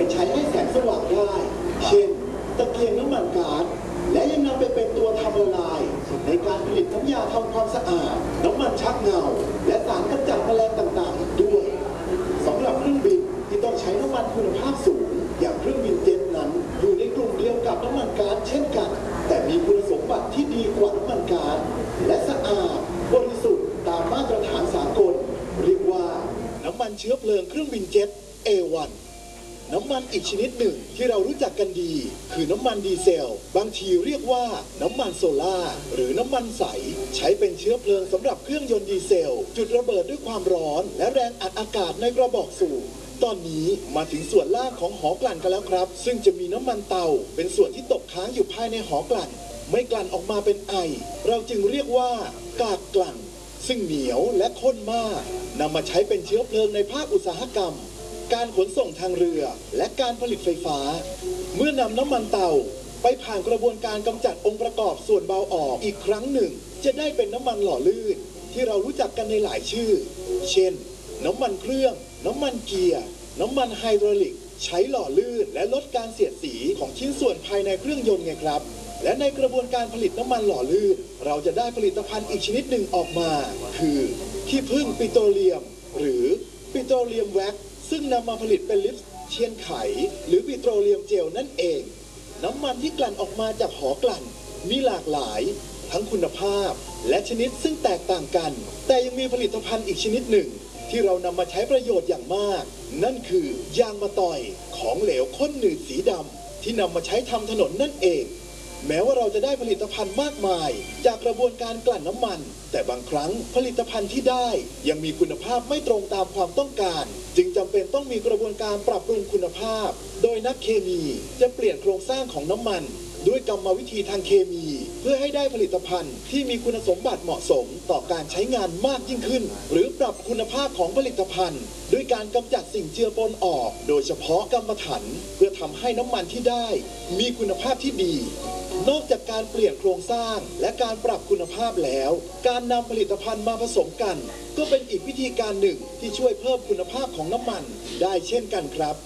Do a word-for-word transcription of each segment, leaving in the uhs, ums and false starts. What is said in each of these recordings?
ใช้ให้แสงสว่างได้เช่นตะเกียงน้ำมันก๊าซและยังนำไปเป็นตัวทำละลายในการผลิตน้ำยาทำความสะอาดน้ำมันชักเงาและสารกำจัดแมลงต่างๆอีกด้วยสำหรับเครื่องบินที่ต้องใช้น้ำมันคุณภาพสูงอย่างเครื่องบินเจ็ตนั้นอยู่ในกลุ่มเดียวกับน้ำมันก๊าซเช่นกันแต่มีคุณสมบัติที่ดีกว่าน้ำมันก๊าซและสะอาดบริสุทธิ์ตามมาตรฐานสากลเรียกว่าน้ำมันเชื้อเพลิงเครื่องบินเจ็ต เอ วัน น้ำมันอีกชนิดหนึ่งที่เรารู้จักกันดีคือน้ำมันดีเซลบางทีเรียกว่าน้ำมันโซล่าหรือน้ำมันใสใช้เป็นเชื้อเพลิงสำหรับเครื่องยนต์ดีเซลจุดระเบิดด้วยความร้อนและแรงอัดอากาศในกระบอกสูบตอนนี้มาถึงส่วนล่างของหอกลั่นกันแล้วครับซึ่งจะมีน้ำมันเตาเป็นส่วนที่ตกค้างอยู่ภายในหอกลั่นไม่กลั่นออกมาเป็นไอเราจึงเรียกว่ากากกลั่นซึ่งเหนียวและข้นมากนำมาใช้เป็นเชื้อเพลิงในภาคอุตสาหกรรมการขนส่งทางเรือและการผลิตไฟฟ้าเมื่อนำน้ำมันเตาไปผ่านกระบวนการกำจัดองค์ประกอบส่วนเบาออกอีกครั้งหนึ่งจะได้เป็นน้ำมันหล่อลื่นที่เรารู้จักกันในหลายชื่อเช่นน้ำมันเครื่องน้ำมันเกียร์น้ำมันไฮดรอลิกใช้หล่อลื่นและลดการเสียดสีของชิ้นส่วนภายในเครื่องยนต์ไงครับและในกระบวนการผลิตน้ำมันหล่อลื่นเราจะได้ผลิตภัณฑ์อีกชนิดหนึ่งออกมาคือขี้ผึ้งปิโตรเลียมหรือปิโตรเลียมแว็กซ์ซึ่งนำมาผลิตเป็นลิปเชียนไขหรือปิโตรเลียมเจลนั่นเองน้ำมันที่กลั่นออกมาจากหอกลั่นมีหลากหลายทั้งคุณภาพและชนิดซึ่งแตกต่างกันแต่ยังมีผลิตภัณฑ์อีกชนิดหนึ่งที่เรานำมาใช้ประโยชน์อย่างมากนั่นคือยางมะตอยของเหลวข้นหนืดสีดำที่นำมาใช้ทำถนนนั่นเองแม้ว่าเราจะได้ผลิตภัณฑ์มากมายจากกระบวนการกลั่นน้ำมันแต่บางครั้งผลิตภัณฑ์ที่ได้ยังมีคุณภาพไม่ตรงตามความต้องการจึงจำเป็นต้องมีกระบวนการปรับปรุงคุณภาพโดยนักเคมีจะเปลี่ยนโครงสร้างของน้ำมันด้วยกรรมวิธีทางเคมีเพื่อให้ได้ผลิตภัณฑ์ที่มีคุณสมบัติเหมาะสมต่อการใช้งานมากยิ่งขึ้นหรือปรับคุณภาพของผลิตภัณฑ์ด้วยการกำจัดสิ่งเจือปนออกโดยเฉพาะกรรมฐานเพื่อทำให้น้ำมันที่ได้มีคุณภาพที่ดีนอกจากการเปลี่ยนโครงสร้างและการปรับคุณภาพแล้วการนำผลิตภัณฑ์มาผสมกันก็เป็นอีกวิธีการหนึ่งที่ช่วยเพิ่มคุณภาพของน้ำมันได้เช่นกันครับ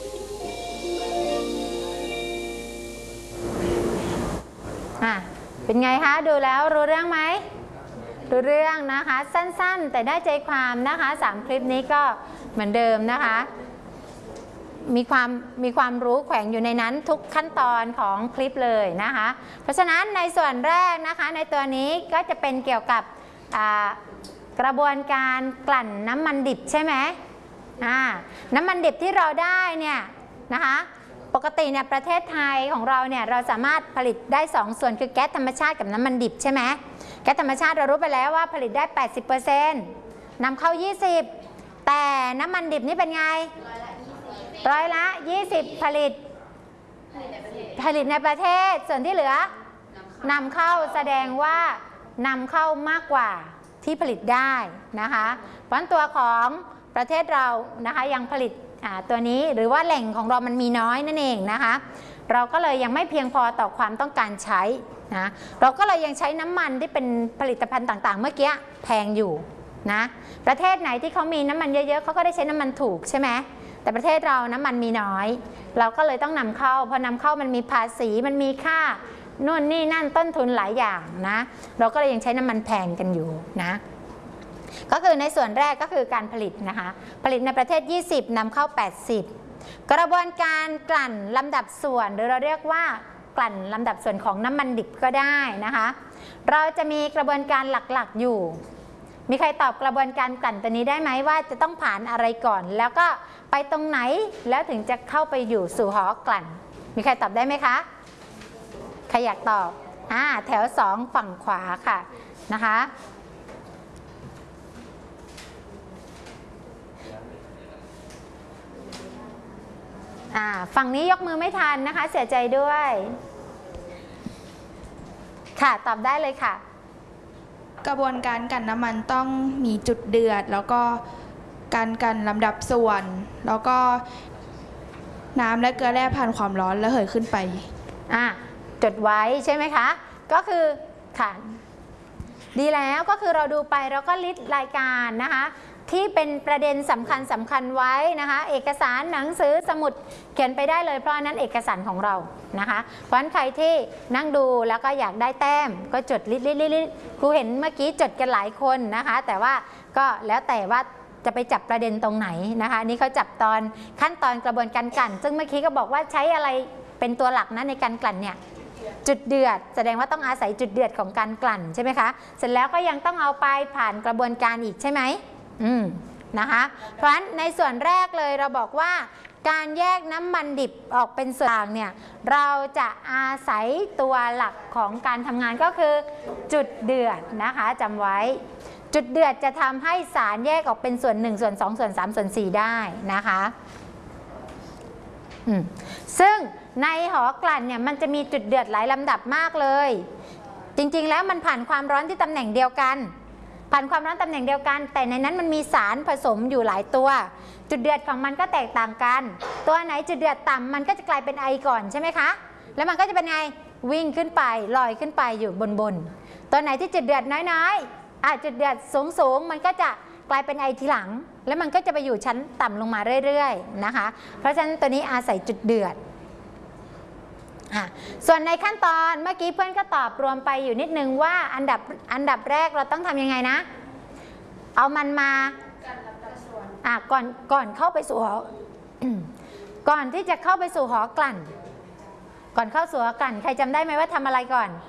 อ่ะเป็นไงคะดูแล้วรู้เรื่องไหมรู้เรื่องนะคะสั้นๆแต่ได้ใจความนะคะสามคลิปนี้ก็เหมือนเดิมนะคะมีความมีความรู้แขวงอยู่ในนั้นทุกขั้นตอนของคลิปเลยนะคะเพราะฉะนั้นในส่วนแรกนะคะในตัวนี้ก็จะเป็นเกี่ยวกับกระบวนการกลั่นน้ำมันดิบใช่ไหมอ่าน้ำมันดิบที่เราได้เนี่ยนะคะปกติเนี่ยประเทศไทยของเราเนี่ยเราสามารถผลิตได้สองส่วนคือแก๊สธรรมชาติกับน้ำมันดิบใช่ไหมแก๊สธรรมชาติเรารู้ไปแล้วว่าผลิตได้ แปดสิบเปอร์เซ็นต์ นำเข้ายี่สิบแต่น้ำมันดิบนี่เป็นไงร้อยละยี่สิบผลิตผลิตในประเทศส่วนที่เหลือนำเข้าแสดงว่านำเข้ามากกว่าที่ผลิตได้นะคะเพราะตัวของประเทศเรานะคะยังผลิตตัวนี้หรือว่าแหล่งของเรามันมีน้อยนั่นเองนะคะเราก็เลยยังไม่เพียงพอต่อความต้องการใช้นะเราก็เลยยังใช้น้ำมันที่เป็นผลิตภัณฑ์ต่างๆเมื่อกี้แพงอยู่นะประเทศไหนที่เขามีน้ำมันเยอะๆเขาก็ได้ใช้น้ำมันถูกใช่ไหมแต่ประเทศเราน้ำมันมีน้อยเราก็เลยต้องนำเข้าพอนำเข้ามันมีภาษีมันมีค่านู่นนี่นั่นต้นทุนหลายอย่างนะเราก็เลยยังใช้น้ำมันแพงกันอยู่นะก็คือในส่วนแรกก็คือการผลิตนะคะผลิตในประเทศยี่สิบนำเข้าแปดสิบกระบวนการกลั่นลำดับส่วนหรือเราเรียกว่ากลั่นลำดับส่วนของน้ำมันดิบก็ได้นะคะเราจะมีกระบวนการหลักๆอยู่มีใครตอบกระบวนการกลั่นตัวนี้ได้ไหมว่าจะต้องผ่านอะไรก่อนแล้วก็ไปตรงไหนแล้วถึงจะเข้าไปอยู่สู่หอกลั่นมีใครตอบได้ไหมคะใครอยากตอบอ่าแถวสองฝั่งขวาค่ะนะคะอ่าฝั่งนี้ยกมือไม่ทันนะคะเสียใจด้วยค่ะตอบได้เลยค่ะกระบวนการกลั่นน้ำมันต้องมีจุดเดือดแล้วก็การกลั่นลำดับส่วนแล้วก็น้ำและเกลือแร่ผ่านความร้อนแล้วเหยขึ้นไปอ่ะจดไว้ใช่ไหมคะก็คือค่ะดีแล้วก็คือเราดูไปเราก็ลิสต์รายการนะคะที่เป็นประเด็นสำคัญสำคัญไว้นะคะเอกสารหนังสือสมุดเขียนไปได้เลยเพราะนั้นเอกสารของเรานะคะเพราะฉะนั้นใครที่นั่งดูแล้วก็อยากได้แต้มก็จดลิดลิดลิดลิดครูเห็นเมื่อกี้จดกันหลายคนนะคะแต่ว่าก็แล้วแต่ว่าจะไปจับประเด็นตรงไหนนะคะนี่เขาจับตอนขั้นตอนกระบวนการกลั่นซึ่งเมื่อกี้ก็บอกว่าใช้อะไรเป็นตัวหลักนะในการกลั่นเนี่ยจุดเดือดแสดงว่าต้องอาศัยจุดเดือดของการกลั่นใช่ไหมคะเสร็จแล้วก็ยังต้องเอาไปผ่านกระบวนการอีกใช่ไหมอืมนะคะเพราะฉะนั้นในส่วนแรกเลยเราบอกว่าการแยกน้ำมันดิบออกเป็นส่วนต่างเนี่ยเราจะอาศัยตัวหลักของการทำงานก็คือจุดเดือดนะคะจำไว้จุดเดือดจะทำให้สารแยกออกเป็นส่วนหนึ่งส่วนสองส่วนสามส่วนสี่ได้นะคะอืมซึ่งในหอกลั่นเนี่ยมันจะมีจุดเดือดหลายลำดับมากเลยจริงๆแล้วมันผ่านความร้อนที่ตำแหน่งเดียวกันผ่านความร้อนตำแหน่งเดียวกันแต่ในนั้นมันมีสารผสมอยู่หลายตัวจุดเดือดของมันก็แตกต่างกันตัวไหนจุดเดือดต่ำมันก็จะกลายเป็นไอก่อนใช่ไหมคะแล้วมันก็จะเป็นไงวิ่งขึ้นไปลอยขึ้นไปอยู่บนบนตัวไหนที่จุดเดือดน้อยๆอ่ะจุดเดือดสูงๆมันก็จะกลายเป็นไอทีหลังแล้วมันก็จะไปอยู่ชั้นต่ำลงมาเรื่อยๆนะคะเพราะฉะนั้นตัวนี้อาศัยจุดเดือดส่วนในขั้นตอนเมื่อกี้เพื่อนก็ตอบรวมไปอยู่นิดนึงว่าอันดับอันดับแรกเราต้องทำยังไงนะเอามันมาอ่ะก่อนก่อนเข้าไปสู่หอ ก่อนที่จะเข้าไปสู่หอกลั่นก่อนเข้าสู่หอกลั่นใครจำได้ไหมว่าทำอะไรก่อน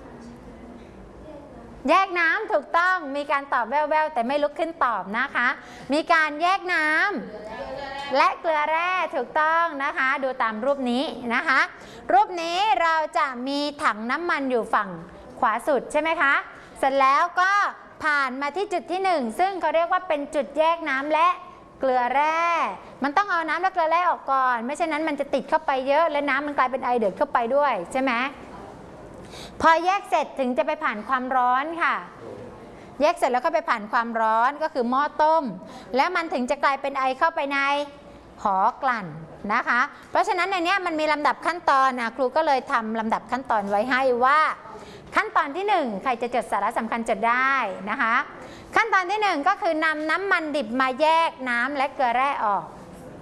แยกน้ำถูกต้องมีการตอบแว่วๆแต่ไม่ลุกขึ้นตอบนะคะมีการแยกน้ำและเกลือแร่ถูกต้องนะคะดูตามรูปนี้นะคะรูปนี้เราจะมีถังน้ำมันอยู่ฝั่งขวาสุดใช่ไหมคะเสร็จแล้วก็ผ่านมาที่จุดที่หนึ่งซึ่งเขาเรียกว่าเป็นจุดแยกน้ำและเกลือแร่มันต้องเอาน้ำและเกลือแร่ออกก่อนไม่เช่นนั้นมันจะติดเข้าไปเยอะและน้ำมันกลายเป็นไอเดือดเข้าไปด้วยใช่ไหมพอแยกเสร็จถึงจะไปผ่านความร้อนค่ะแยกเสร็จแล้วก็ไปผ่านความร้อนก็คือหม้อต้มแล้วมันถึงจะกลายเป็นไอเข้าไปในหอกลั่นนะคะเพราะฉะนั้นในนี้มันมีลำดับขั้นตอนนะครูก็เลยทำลำดับขั้นตอนไว้ให้ว่าขั้นตอนที่หนึ่งใครจะจดสาระสำคัญจดได้นะคะขั้นตอนที่หนึ่งก็คือนำน้ำมันดิบมาแยกน้ำและเกลือแร่ออก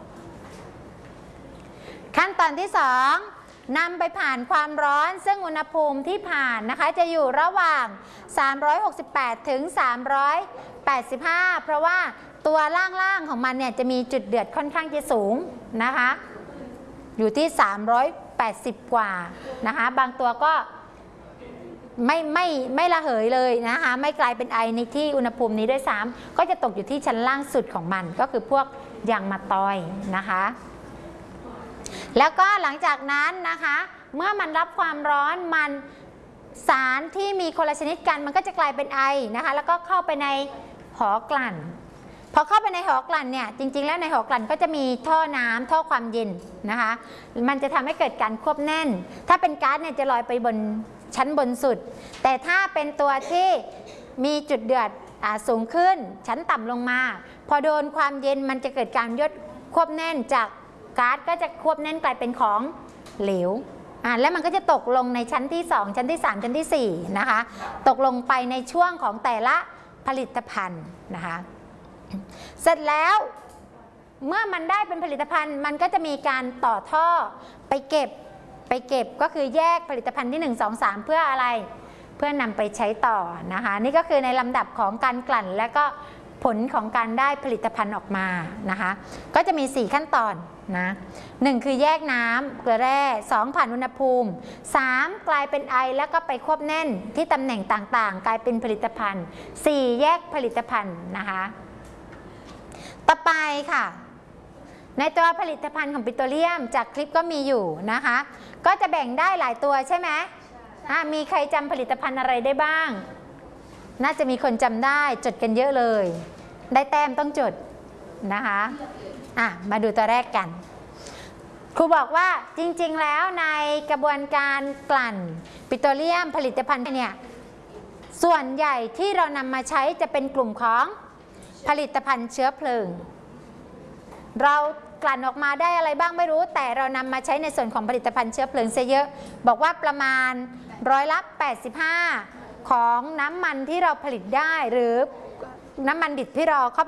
ขั้นตอนที่สองนำไปผ่านความร้อนซึ่งอุณหภูมิที่ผ่านนะคะจะอยู่ระหว่างสามร้อยหกสิบแปดถึงสามร้อยแปดสิบห้าเพราะว่าตัวล่างๆของมันเนี่ยจะมีจุดเดือดค่อนข้างจะสูงนะคะอยู่ที่สามร้อยแปดสิบกว่านะคะบางตัวก็ไม่ไม่ไม่ระเหยเลยนะคะไม่กลายเป็นไอในที่อุณหภูมินี้ด้วยซ้ำก็จะตกอยู่ที่ชั้นล่างสุดของมันก็คือพวกยางมะตอยนะคะแล้วก็หลังจากนั้นนะคะเมื่อมันรับความร้อนมันสารที่มีคนละชนิดกันมันก็จะกลายเป็นไอนะคะแล้วก็เข้าไปในหอกลั่นพอเข้าไปในหอกลั่นเนี่ยจริงๆแล้วในหอกลั่นก็จะมีท่อน้ำท่อความเย็นนะคะมันจะทำให้เกิดการควบแน่นถ้าเป็นก๊าซเนี่ยจะลอยไปบนชั้นบนสุดแต่ถ้าเป็นตัวที่มีจุดเดือดสูงขึ้นชั้นต่ำลงมาพอโดนความเย็นมันจะเกิดการยดควบแน่นจากก๊าซก็จะควบแน่นกลายเป็นของเหลวอ่าแล้วมันก็จะตกลงในชั้นที่สองชั้นที่สามชั้นที่สี่นะคะตกลงไปในช่วงของแต่ละผลิตภัณฑ์นะคะเสร็จแล้วเมื่อมันได้เป็นผลิตภัณฑ์มันก็จะมีการต่อท่อไปเก็บไปเก็บก็คือแยกผลิตภัณฑ์ที่หนึ่ง สอง สามเพื่ออะไรเพื่อนำไปใช้ต่อนะคะนี่ก็คือในลำดับของการกลั่นและก็ผลของการได้ผลิตภัณฑ์ออกมานะคะก็จะมีสี่ขั้นตอนนะหนึ่งคือแยกน้ำเกลือแร่สองผ่านอุณหภูมิสามกลายเป็นไอแล้วก็ไปควบแน่นที่ตำแหน่งต่างๆกลายเป็นผลิตภัณฑ์สี่แยกผลิตภัณฑ์นะคะต่อไปค่ะในตัวผลิตภัณฑ์ของปิโตรเลียมจากคลิปก็มีอยู่นะคะก็จะแบ่งได้หลายตัวใช่ไหมมีใครจำผลิตภัณฑ์อะไรได้บ้างน่าจะมีคนจำได้จดกันเยอะเลยได้แต้มต้องจดนะคะอ่ะมาดูตัวแรกกันครูบอกว่าจริงๆแล้วในกระบวนการกลั่นปิโตรเลียมผลิตภัณฑ์เนี่ยส่วนใหญ่ที่เรานำมาใช้จะเป็นกลุ่มของผลิตภัณฑ์เชื้อเพลิงเรากลั่นออกมาได้อะไรบ้างไม่รู้แต่เรานำมาใช้ในส่วนของผลิตภัณฑ์เชื้อเพลิงซะเยอะบอกว่าประมาณร้อยละแปดสิบห้าของน้ำมันที่เราผลิตได้หรือน้ำมันดิบที่เราเข้าไป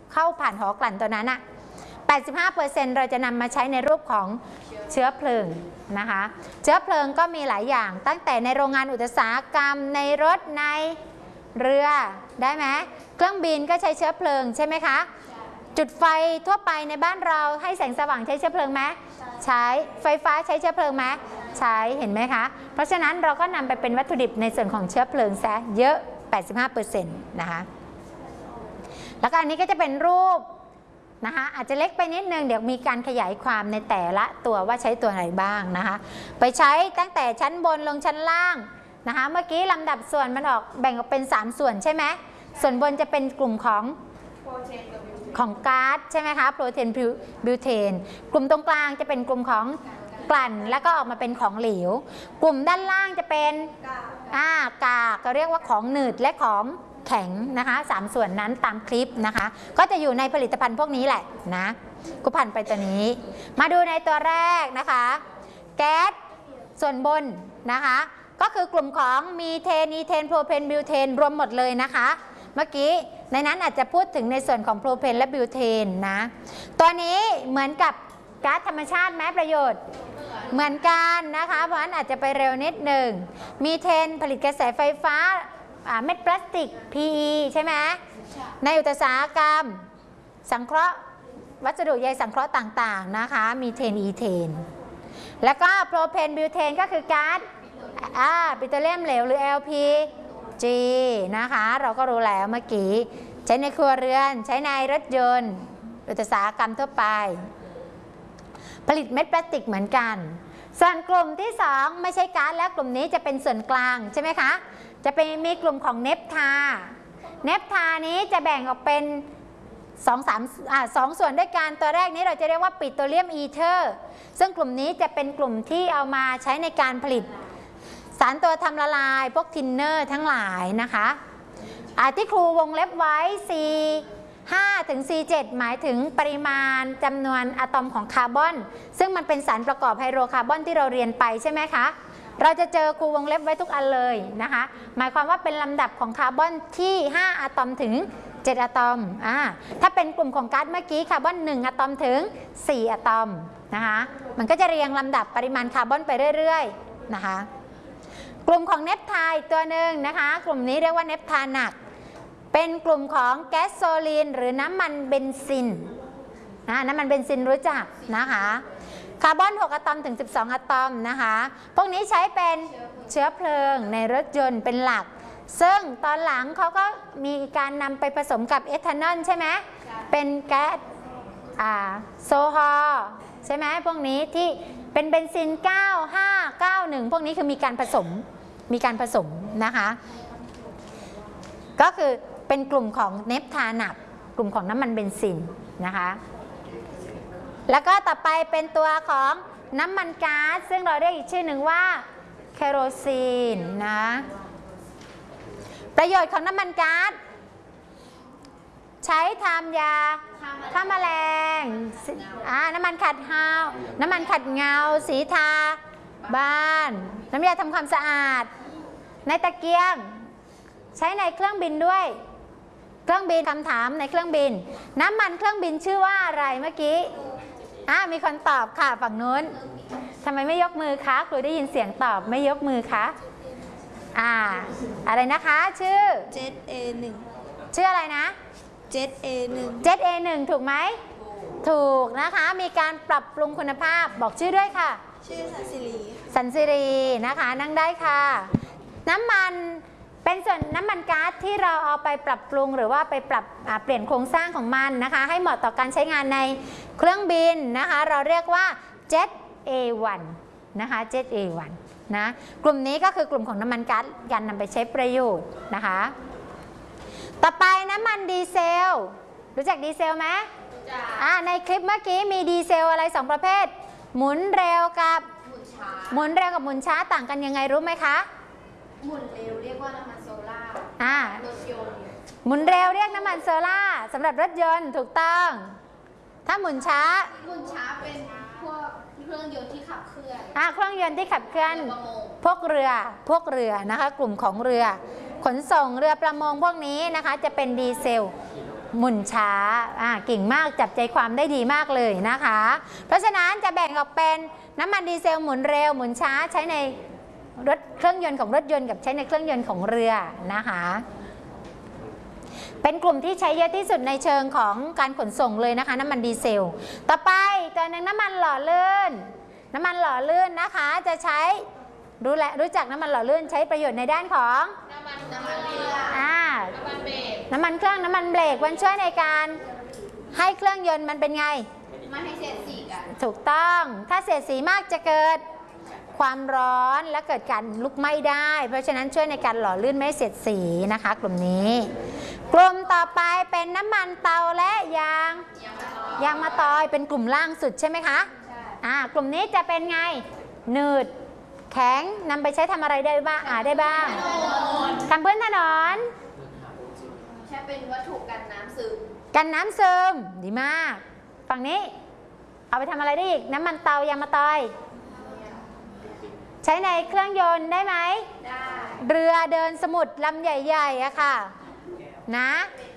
เข้าผ่านหอกลั่นตัวนั้นอะแปดสิบห้าเปอร์เซ็นต์ เราจะนำมาใช้ในรูปของเชื้อเพลิงนะคะเชื้อเพลิงก็มีหลายอย่างตั้งแต่ในโรงงานอุตสาหกรรมในรถในเรือได้ไหมเครื่องบินก็ใช้เชื้อเพลิงใช่ไหมคะจุดไฟทั่วไปในบ้านเราให้แสงสว่างใช้เชื้อเพลิงไหมใช้ไฟฟ้าใช้เชื้อเพลิงไหมใช้เห็นไหมคะเพราะฉะนั้นเราก็นำไปเป็นวัตถุดิบในส่วนของเชื้อเพลิงซะเยอะ แปดสิบห้าเปอร์เซ็นต์ นะคะแล้วก็อันนี้ก็จะเป็นรูปนะคะอาจจะเล็กไปนิดนึงเดี๋ยวมีการขยายความในแต่ละตัวว่าใช้ตัวไหนบ้างนะคะไปใช้ตั้งแต่ชั้นบนลงชั้นล่างนะคะเมื่อกี้ลำดับส่วนมันออกแบ่งออกเป็นสามส่วนใช่ไหมส่วนบนจะเป็นกลุ่มของของก๊าซใช่ไหมคะโปรเทนบิวเทนกลุ่มตรงกลางจะเป็นกลุ่มของกลั่นแล้วก็ออกมาเป็นของเหลวกลุ่มด้านล่างจะเป็นอ่ากากก็เรียกว่าของหนืดและของแข็งนะคะสามส่วนนั้นตามคลิปนะคะก็จะอยู่ในผลิตภัณฑ์พวกนี้แหละนะกูผ่านไปตัวนี้มาดูในตัวแรกนะคะแก๊สส่วนบนนะคะก็คือกลุ่มของมีเทนอีเทนโพรเพนบิวเทนรวมหมดเลยนะคะเมื่อกี้ในนั้นอาจจะพูดถึงในส่วนของโพรเพนและบิวเทนนะตัวนี้เหมือนกับก๊าซธรรมชาติแม้ประโยชน์เหมือนกันนะคะเพราะฉะนั้นอาจจะไปเร็วนิดหนึ่งมีเทนผลิตกระแสไฟฟ้าเม็ดพลาสติก พี อี ใช่ไหมในอุตสาหกรรมสังเคราะห์วัสดุใยสังเคราะห์ต่างๆนะคะมีเทนอีเทนแล้วก็โพรเพนบิวเทนก็คือก๊าซอ่าปิโตรเลียมเหลวหรือ แอล พี จี นะคะเราก็รู้แล้วเมื่อกี้ใช้ในครัวเรือนใช้ในรถยนต์อุตสาหกรรมทั่วไปผลิตเม็ดพลาสติกเหมือนกันส่วนกลุ่มที่สองไม่ใช่ก๊าซแล้วกลุ่มนี้จะเป็นส่วนกลางใช่ไหมคะจะเป็นมีกลุ่มของเนปทาเนปทานี้จะแบ่งออกเป็นสองสามอ่าสองส่วนด้วยกันตัวแรกนี้เราจะเรียกว่าปิโตรเลียมอีเทอร์ซึ่งกลุ่มนี้จะเป็นกลุ่มที่เอามาใช้ในการผลิตสารตัวทำละลายพวกทินเนอร์ทั้งหลายนะคะอ่าที่ครูวงเล็บไว้ ซี ห้า ถึง ซี เจ็ด หมายถึงปริมาณจำนวนอะตอมของคาร์บอนซึ่งมันเป็นสารประกอบไฮโดรคาร์บอนที่เราเรียนไปใช่ไหมคะเราจะเจอครูวงเล็บไว้ทุกอันเลยนะคะหมายความว่าเป็นลำดับของคาร์บอนที่ห้าอะตอมถึงเจ็ดอะตอมอ่าถ้าเป็นกลุ่มของก๊าซเมื่อกี้คาร์บอนหนึ่งอะตอมถึงสี่อะตอมนะคะมันก็จะเรียงลำดับปริมาณคาร์บอนไปเรื่อยๆนะคะกลุ่มของเนปไทด์ตัวหนึ่งนะคะกลุ่มนี้เรียกว่าเนปไทด์หนักเป็นกลุ่มของแก๊สโซลีนหรือน้ำมันเบนซินนะน้ำมันเบนซินรู้จักนะคะคาร์บอนหกอะตอมถึงสิบสองอะตอมนะคะพวกนี้ใช้เป็นเชื้อเพลิงในรถยนต์เป็นหลักซึ่งตอนหลังเขาก็มีการนำไปผสมกับเอทานอลใช่ไหมเป็นแก๊สโซฮอล์ใช่ไหมพวกนี้ที่เป็นเบนซินเก้า ห้า เก้า หนึ่งพวกนี้คือมีการผสมมีการผสมนะคะก็คือเป็นกลุ่มของเนปทาหนักกลุ่มของน้ำมันเบนซินนะคะแล้วก็ต่อไปเป็นตัวของน้ำมันก๊าซซึ่งเราเรียกอีกชื่อหนึ่งว่าเคโรซีนนะประโยชน์ของน้ำมันก๊าซใช้ทำยาฆ่าแมลงน้ำมันขัดเงาน้ำมันขัดเงาสีทาบ้านน้ำยาทำความสะอาดในตะเกียงใช้ในเครื่องบินด้วยเครื่องบินคำถามในเครื่องบินน้ำมันเครื่องบินชื่อว่าอะไรเมื่อกี้อ่ามีคนตอบค่ะฝั่งนู้นทำไมไม่ยกมือคะครูได้ยินเสียงตอบไม่ยกมือคะอ่าอะไรนะคะชื่อเจ็ด เอ หนึ่งชื่ออะไรนะเจ็ด เอ หนึ่งเจ็ด เอ หนึ่ง ถูกไหมถูกนะคะมีการปรับปรุงคุณภาพบอกชื่อด้วยค่ะชื่อสันสิริสันสิรีนะคะนั่งได้ค่ะน้ำมันเป็นส่วนน้ำมันก๊าซที่เราเอาไปปรับปรุงหรือว่าไปปรับเปลี่ยนโครงสร้างของมันนะคะให้เหมาะต่อการใช้งานในเครื่องบินนะคะเราเรียกว่า เจ็ด เอ วัน นะคะ เจ็ด เอ วัน นะกลุ่มนี้ก็คือกลุ่มของน้ำมันก๊าซกันนำไปใช้ประโยชน์นะคะต่อไปน้ำมันดีเซลรู้จักดีเซลไหมอ่าในคลิปเมื่อกี้มีดีเซลอะไรสองประเภทหมุนเร็วกับหมุนเร็วกับหมุนช้าต่างกันยังไงรู้ไหมคะหมุนเร็วเรียกว่าน้ำมันโซล่าอ่ารถยนต์หมุนเร็วเรียกน้ำมันโซล่าสำหรับรถยนต์ถูกต้องถ้าหมุนช้าหมุนช้าเป็นพวกเครื่องยนต์ที่ขับเคลื่อนอ่าเครื่องยนต์ที่ขับเคลื่อนพวกเรือพวกเรือนะคะกลุ่มของเรือขนส่งเรือประมงพวกนี้นะคะจะเป็นดีเซลหมุนช้าอ่าเก่งมากจับใจความได้ดีมากเลยนะคะ เพราะฉะนั้นจะแบ่งออกเป็นน้ำมันดีเซลหมุนเร็วหมุนช้าใช้ในรถเครื่องยนต์ของรถยนต์กับใช้ในเครื่องยนต์ของเรือนะคะเป็นกลุ่มที่ใช้เยอะที่สุดในเชิงของการขนส่งเลยนะคะน้ำมันดีเซลต่อไปตัวหนึ่งน้ำมันหล่อลื่นน้ำมันหล่อลื่นนะคะจะใช้รู้แหละรู้จักน้ำมันหล่อลื่นใช้ประโยชน์ในด้านของน้ำมันน้ำมันเรืออ่าน้ำมันเบรกน้ำมันเครื่องน้ำมันเบรกมันช่วยในการให้เครื่องยนต์มันเป็นไงไม่ให้เสียดสีกันถูกต้องถ้าเสียดสีมากจะเกิดความร้อนและเกิดการลุกไหม้ได้เพราะฉะนั้นช่วยในการหล่อลื่นไม่เสียดสีนะคะกลุ่มนี้กลุ่มต่อไปเป็นน้ำมันเตาและยางยางมะตอยเป็นกลุ่มล่างสุดใช่ไหมคะอ่ากลุ่มนี้จะเป็นไงหนืดแข็งนำไปใช้ทำอะไรได้บ้างอ่าได้บ้างทำพื้นถนนใช้เป็นวัตถุกันน้ำซึมกันน้ำซึมดีมากฝั่งนี้เอาไปทำอะไรได้อีกน้ำมันเตายางมะตอยใช้ในเครื่องยนต์ได้ไหมได้เรือเดินสมุทรลำใหญ่ๆอะค่ะนะ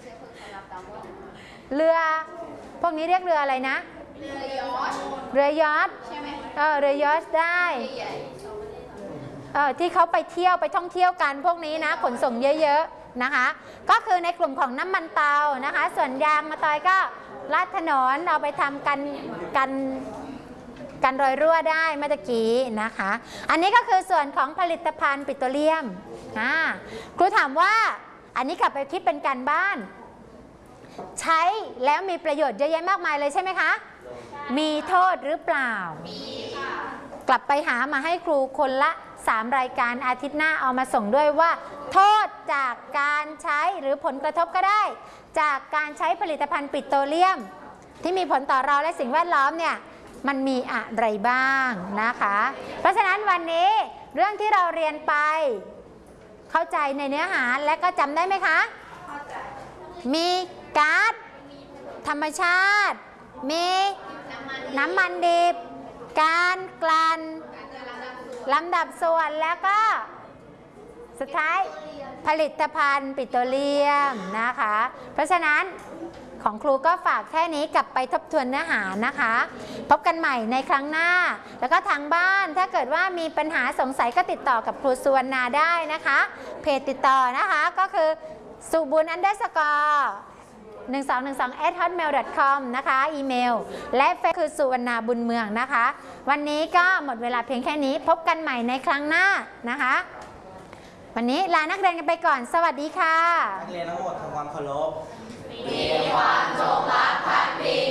เรือพวกนี้เรียกเรืออะไรนะเรือยอชต์เรือยอชต์ใช่ไหมเออเรือยอชต์ได้เออที่เขาไปเที่ยวไปท่องเที่ยวกันพวกนี้นะขนส่งเยอะๆนะคะก็คือในกลุ่มของน้ำมันเตานะคะส่วนยางมะตอยก็ลาดถนนเอาไปทำกันกันกันรอยรั่วได้เมื่อกี้นะคะอันนี้ก็คือส่วนของผลิตภัณฑ์ปิโตรเลียมอ่าครูถามว่าอันนี้กลับไปคิดเป็นการบ้านใช้แล้วมีประโยชน์เยอะแยะมากมายเลยใช่ไหมคะมีโทษหรือเปล่ามีค่ะกลับไปหามาให้ครูคนละสามรายการอาทิตย์หน้าเอามาส่งด้วยว่าโทษจากการใช้หรือผลกระทบก็ได้จากการใช้ผลิตภัณฑ์ปิโตรเลียมที่มีผลต่อเราและสิ่งแวดล้อมเนี่ยมันมีอะไรบ้างนะคะเพราะฉะนั้นวันนี้เรื่องที่เราเรียนไปเข้าใจในเนื้อหาและก็จำได้ไหมคะมีก๊าซธรรมชาติมีน้ำมันดิบการกลั่นลำดับส่วนแล้วก็สุดท้ายผลิตภัณฑ์ปิโตรเลียมนะคะเพราะฉะนั้นของครูก็ฝากแค่นี้กลับไปทบทวนเนื้อหานะคะพบกันใหม่ในครั้งหน้าแล้วก็ทางบ้านถ้าเกิดว่ามีปัญหาสงสัยก็ติดต่อกับครูสุวรรณาได้นะคะเพจติดต่อนะคะก็คือสุบุญอันเดอร์สกอร์หนึ่งสองหนึ่งสอง แอท ฮอตเมล ดอท คอม นะคะอีเมลและเฟซคือสุวรรณาบุญเมืองนะคะวันนี้ก็หมดเวลาเพียงแค่นี้พบกันใหม่ในครั้งหน้านะคะวันนี้ลานักเรียนกันไปก่อนสวัสดีค่ะนักเรียนทั้งหมดทำความเคารพมีความจงรักภักดี